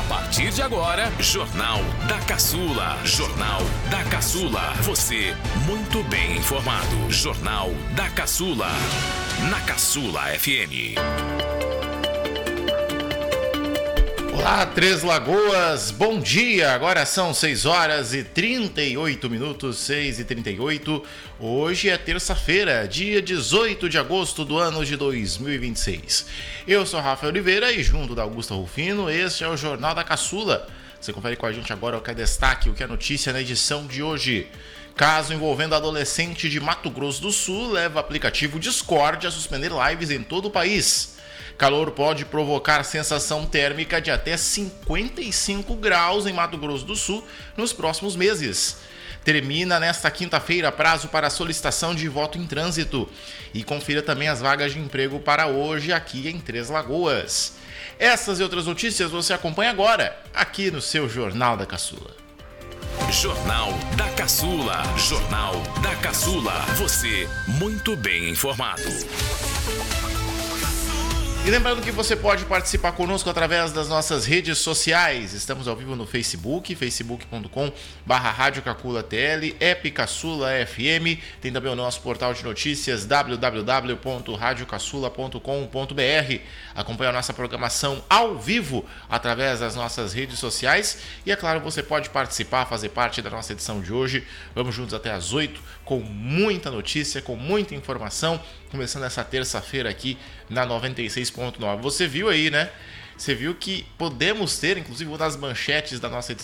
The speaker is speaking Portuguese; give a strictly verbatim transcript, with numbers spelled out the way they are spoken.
partir de agora, Jornal da Caçula. Jornal da Caçula. Você muito bem informado. Jornal da Caçula. Na Caçula F M. Olá, Três Lagoas, bom dia! Agora são seis horas e trinta e oito minutos, seis e trinta e oito. Hoje é terça-feira, dia dezoito de agosto do ano de dois mil e vinte e seis. Eu sou Rafael Oliveira e junto da Augusta Rufino, este é o Jornal da Caçula. Você confere com a gente agora o que é destaque, o que é notícia na edição de hoje. Caso envolvendo adolescente de Mato Grosso do Sul leva aplicativo Discord a suspender lives em todo o país. Calor pode provocar sensação térmica de até cinquenta e cinco graus em Mato Grosso do Sul nos próximos meses. Termina nesta quinta-feira prazo para solicitação de voto em trânsito. E confira também as vagas de emprego para hoje aqui em Três Lagoas. Essas e outras notícias você acompanha agora, aqui no seu Jornal da Caçula. Jornal da Caçula. Jornal da Caçula. Você muito bem informado. E lembrando que você pode participar conosco através das nossas redes sociais. Estamos ao vivo no Facebook, facebook ponto com barra Rádio Caçula T L, App Caçula F M. Tem também o nosso portal de notícias, w w w ponto rádio caçula ponto com ponto b r. Acompanhe a nossa programação ao vivo através das nossas redes sociais. E é claro, você pode participar, fazer parte da nossa edição de hoje. Vamos juntos até às oito, com muita notícia, com muita informação. Começando essa terça-feira aqui na noventa e seis ponto nove. Você viu aí, né? Você viu que podemos ter, inclusive uma das manchetes da nossa edição